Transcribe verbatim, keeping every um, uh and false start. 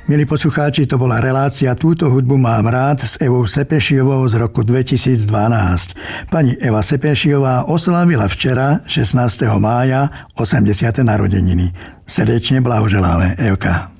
Milí poslucháči, to bola relácia Túto hudbu mám rád s Evou Sepešiovou z roku dvetisícdvanásť. Pani Eva Sepešiová oslávila včera, šestnásteho mája, osemdesiate narodeniny. Srdečne blahoželáme, Evka.